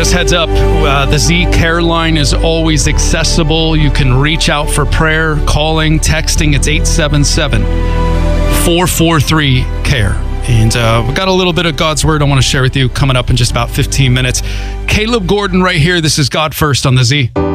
just heads up, the Z Care line is always accessible. You can reach out for prayer, calling, texting. It's 877-443-CARE. And we've got a little bit of God's Word I want to share with you coming up in just about 15 minutes. Caleb Gordon right here. This is God First on the Z.